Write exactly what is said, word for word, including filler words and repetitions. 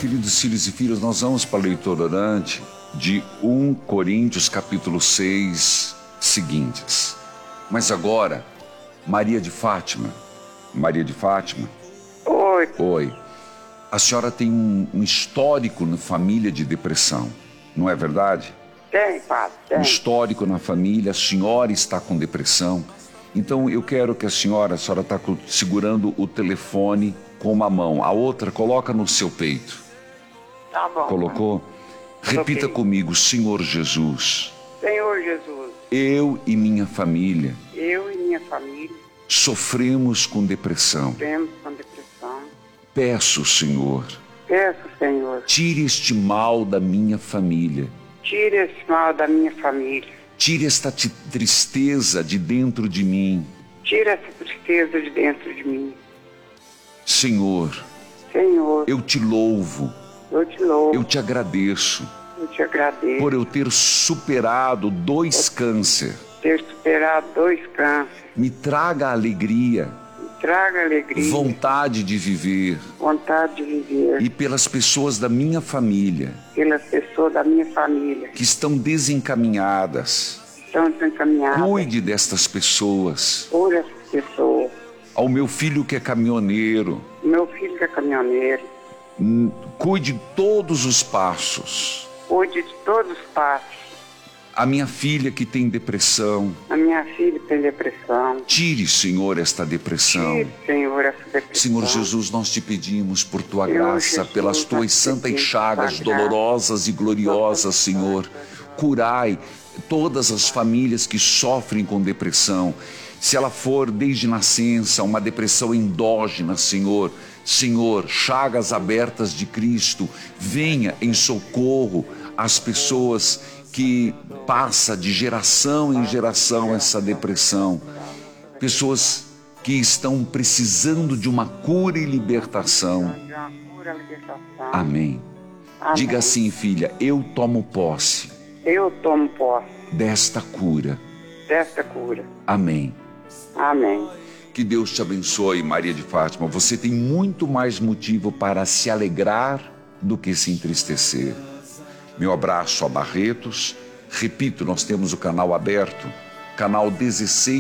queridos filhos e filhas, nós vamos para a leitura orante de um Coríntios capítulo seis seguintes. Mas agora, Maria de Fátima, Maria de Fátima. Oi. Oi. A senhora tem um, um histórico na família de depressão, não é verdade? Tem, padre, tem. Um histórico na família, a senhora está com depressão. Então eu quero que a senhora, a senhora está segurando o telefone com uma mão, a outra coloca no seu peito. Tá bom. Colocou? Repita Coloquei. comigo, Senhor Jesus. Senhor Jesus, Eu e minha família eu e minha família sofremos com depressão. temos com depressão. Peço, Senhor, Peço, Senhor, tire este mal da minha família. tire esse mal da minha família. Tire esta ti- tristeza de dentro de mim. Tire essa tristeza de dentro de mim. Senhor, Senhor, eu te louvo, eu te louvo, eu te agradeço eu te agradeço por eu ter superado dois câncer. por ter superado dois cânceres. Me traga alegria, Me traga alegria, vontade de viver. vontade de viver. E pelas pessoas da minha família Pelas pessoas da minha família que estão desencaminhadas, que estão desencaminhadas. cuide destas pessoas. Por essas pessoas. Ao meu filho que é caminhoneiro, Meu filho que é caminhoneiro, hum, cuide de todos os passos. cuide de todos os passos. A minha filha que tem depressão, A minha filha tem depressão. tire, Senhor, esta depressão. Tire, Senhor, essa depressão. Senhor Jesus, nós te pedimos por tua Senhor graça, Jesus, pelas nós tuas te santas pedimos chagas por tua graça. dolorosas e gloriosas, Senhor. Curai todas as famílias que sofrem com depressão. Se ela for desde nascença, uma depressão endógena, Senhor. Senhor, chagas abertas de Cristo, venha em socorro às pessoas que passa de geração em geração essa depressão. Pessoas que estão precisando de uma cura e libertação. De uma cura, libertação. Amém. Amém. Diga assim, filha, eu tomo posse Eu tomo posse desta cura. desta cura. Amém. Amém. Que Deus te abençoe, Maria de Fátima. Você tem muito mais motivo para se alegrar do que se entristecer. Meu abraço a Barretos. Repito, nós temos o canal aberto, canal dezesseis.